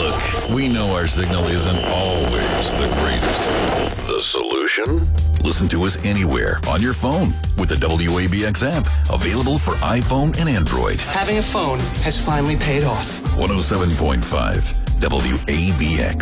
Look, we know our signal isn't always the greatest. The solution? Listen to us anywhere on your phone with the WABX app, available for iPhone and Android. Having a phone has finally paid off. 107.5 WABX.